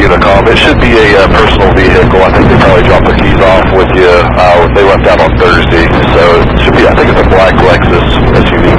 give a call. It should be a personal vehicle. I think they probably